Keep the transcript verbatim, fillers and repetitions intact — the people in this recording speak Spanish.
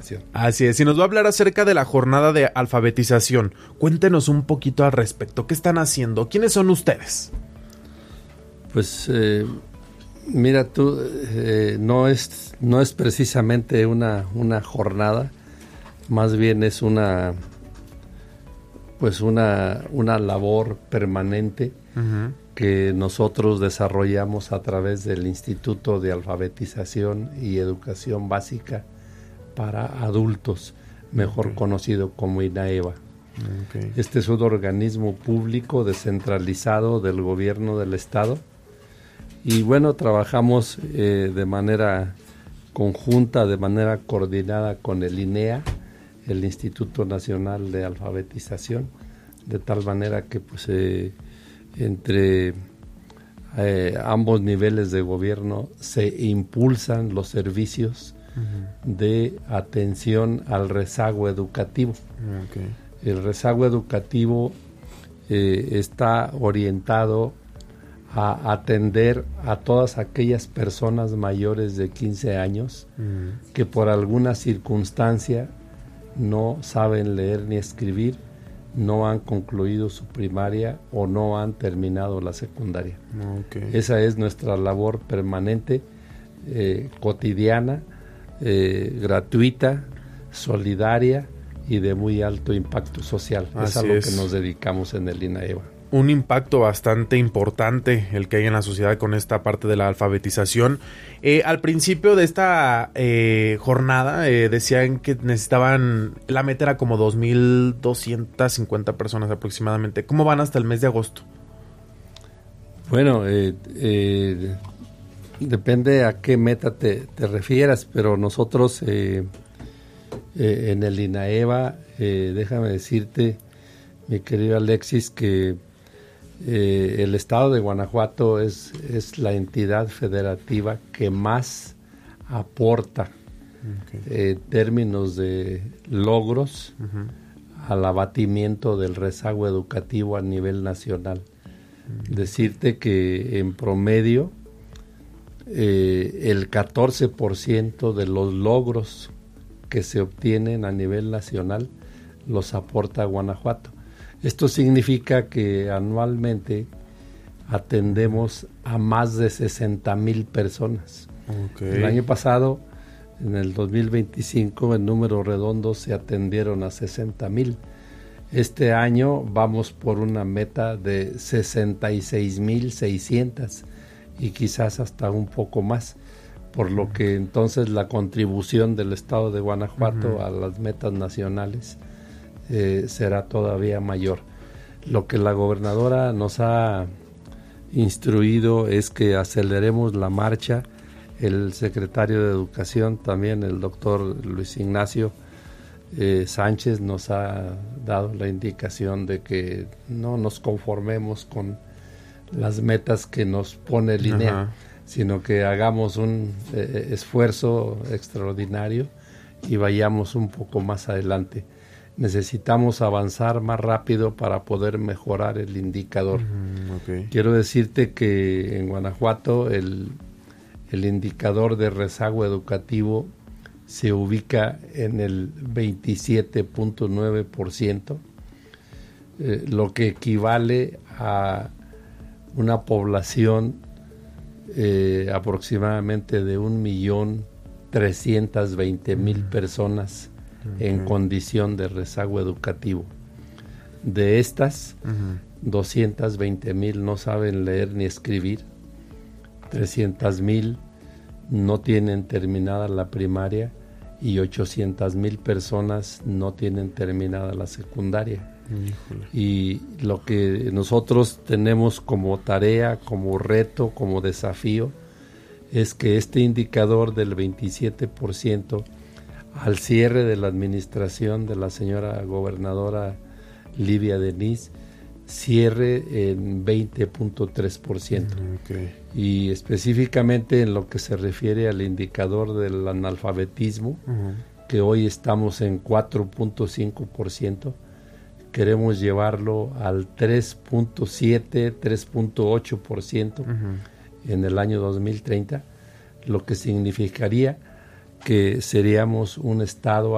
alfabetización. Así es, y nos va a hablar acerca de la jornada de alfabetización. Cuéntenos un poquito al respecto. ¿Qué están haciendo? ¿Quiénes son ustedes? Pues eh, mira tú, eh, no es no es precisamente una, una jornada, más bien es una pues una, una labor permanente uh-huh. que nosotros desarrollamos a través del Instituto de Alfabetización y Educación Básica para Adultos, mejor okay. conocido como INAEVA. Okay. Este es un organismo público descentralizado del gobierno del estado y bueno, trabajamos eh, de manera conjunta, de manera coordinada con el INEA, el Instituto Nacional de Alfabetización, de tal manera que pues eh, entre eh, ambos niveles de gobierno se impulsan los servicios uh-huh. de atención al rezago educativo. Okay. El rezago educativo eh, está orientado a atender a todas aquellas personas mayores de quince años uh-huh. que por alguna circunstancia no saben leer ni escribir, no han concluido su primaria o no han terminado la secundaria. Okay. Esa es nuestra labor permanente, eh, cotidiana, eh, gratuita, solidaria y de muy alto impacto social. Así es a lo es. que nos dedicamos en el INAEVA. Un impacto bastante importante el que hay en la sociedad con esta parte de la alfabetización. Eh, al principio de esta eh, jornada eh, decían que necesitaban, la meta era como dos mil doscientas cincuenta personas aproximadamente. ¿Cómo van hasta el mes de agosto? Bueno, eh, eh, depende a qué meta te, te refieras, pero nosotros eh, eh, en el INAEVA, eh, déjame decirte, mi querido Alexis, que Eh, el estado de Guanajuato es, es la entidad federativa que más aporta okay. eh, en términos de logros uh-huh. al abatimiento del rezago educativo a nivel nacional. Uh-huh. Decirte que en promedio eh, el catorce por ciento de los logros que se obtienen a nivel nacional los aporta Guanajuato. Esto significa que anualmente atendemos a más de sesenta mil personas. Okay. El año pasado, en el dos mil veinticinco, en número redondo se atendieron a sesenta mil. Este año vamos por una meta de sesenta y seis mil seiscientos y quizás hasta un poco más, por lo que entonces la contribución del estado de Guanajuato uh-huh. a las metas nacionales Eh, será todavía mayor. Lo que la gobernadora nos ha instruido es que aceleremos la marcha. El secretario de Educación, también el doctor Luis Ignacio eh, Sánchez, nos ha dado la indicación de que no nos conformemos con las metas que nos pone el INEA, uh-huh. sino que hagamos un eh, esfuerzo extraordinario y vayamos un poco más adelante. Necesitamos avanzar más rápido para poder mejorar el indicador. Mm, okay. Quiero decirte que en Guanajuato el, el indicador de rezago educativo se ubica en el veintisiete punto nueve por ciento, eh, lo que equivale a una población eh, aproximadamente de un millón trescientas veinte mil personas okay. en condición de rezago educativo. De estas, uh-huh. doscientas veinte mil no saben leer ni escribir, trescientas mil no tienen terminada la primaria y ochocientas mil personas no tienen terminada la secundaria. Híjole. Y lo que nosotros tenemos como tarea, como reto, como desafío, es que este indicador del veintisiete por ciento al cierre de la administración de la señora gobernadora Livia Denis cierre en veinte punto tres por ciento. Okay. Y específicamente en lo que se refiere al indicador del analfabetismo, uh-huh. que hoy estamos en cuatro punto cinco por ciento, queremos llevarlo al tres punto siete, tres punto ocho por ciento uh-huh. en el año dos mil treinta, lo que significaría que seríamos un estado